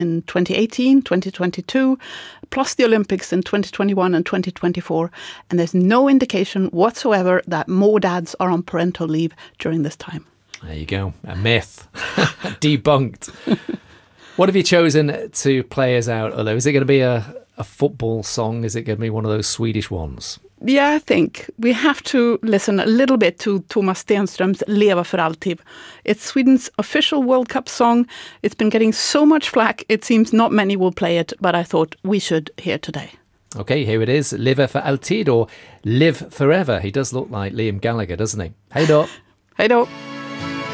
in 2018, 2022, plus the Olympics in 2021 and 2024. And there's no indication whatsoever that more dads are on parental leave during this time. There you go. A myth. Debunked. What have you chosen to play us out, Ulla? Is it going to be a football song? Is it going to be one of those Swedish ones? Yeah, I think we have to listen a little bit to Thomas Stenström's Leva för alltid. It's Sweden's official World Cup song. It's been getting so much flack, it seems not many will play it, but I thought we should hear today. Okay, here it is. Leva för alltid, or Live Forever. He does look like Liam Gallagher, doesn't he? Hej då. Hej då.